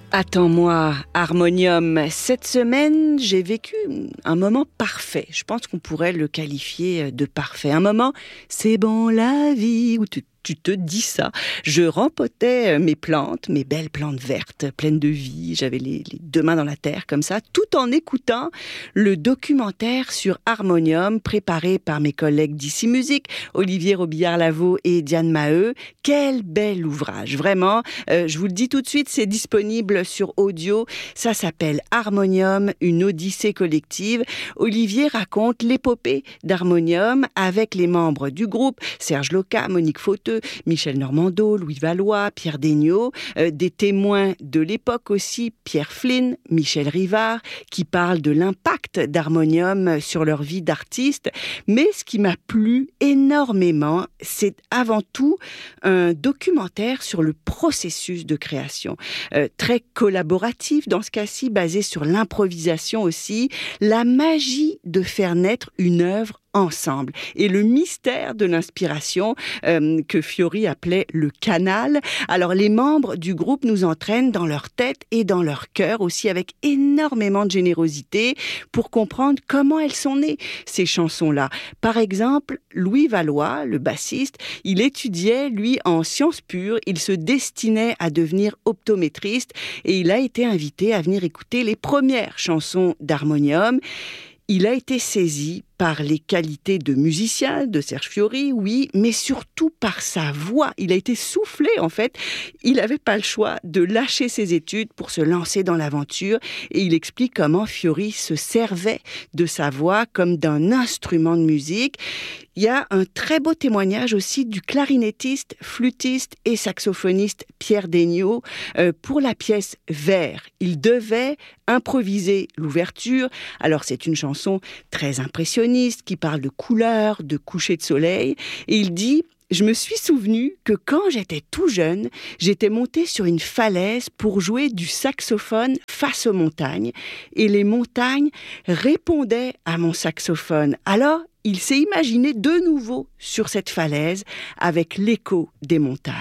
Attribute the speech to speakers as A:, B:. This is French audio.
A: Attends-moi, Harmonium. Cette semaine, j'ai vécu un moment parfait. Je pense qu'on pourrait le qualifier de parfait. Un moment, c'est bon la vie, où tu te dis ça. Je rempotais mes plantes, mes belles plantes vertes, pleines de vie. J'avais les deux mains dans la terre, comme ça, tout en écoutant le documentaire sur Harmonium, préparé par mes collègues d'Ici Musique, Olivier Robillard-Lavaux et Diane Maheu. Quel bel ouvrage, vraiment. Je vous le dis tout de suite, c'est disponible sur audio. Ça s'appelle Harmonium, une odyssée collective. Olivier raconte l'épopée d'Harmonium avec les membres du groupe, Serge Loca, Monique Fauteux, Michel Normando, Louis Vallois, Pierre Degnaud, des témoins de l'époque aussi, Pierre Flynn, Michel Rivard, qui parlent de l'impact d'Harmonium sur leur vie d'artiste. Mais ce qui m'a plu énormément, c'est avant tout un documentaire sur le processus de création. Très collaboratif dans ce cas-ci, basé sur l'improvisation aussi, la magie de faire naître une œuvre ensemble. Et le mystère de l'inspiration que Fiori appelait le canal. Alors les membres du groupe nous entraînent dans leur tête et dans leur cœur aussi avec énormément de générosité pour comprendre comment elles sont nées, ces chansons-là. Par exemple, Louis Vallois, le bassiste, il étudiait, lui, en sciences pures. Il se destinait à devenir optométriste et il a été invité à venir écouter les premières chansons d'Harmonium. Il a été saisi par les qualités de musicien de Serge Fiori, oui, mais surtout par sa voix. Il a été soufflé, en fait. Il n'avait pas le choix de lâcher ses études pour se lancer dans l'aventure. Et il explique comment Fiori se servait de sa voix comme d'un instrument de musique. Il y a un très beau témoignage aussi du clarinettiste, flûtiste et saxophoniste Pierre Degnaud pour la pièce Vert. Il devait improviser l'ouverture. Alors, c'est une chanson très impressionnante qui parle de couleurs, de coucher de soleil. Et il dit « Je me suis souvenu que quand j'étais tout jeune, j'étais monté sur une falaise pour jouer du saxophone face aux montagnes. Et les montagnes répondaient à mon saxophone. Alors, il s'est imaginé de nouveau sur cette falaise avec l'écho des montagnes. »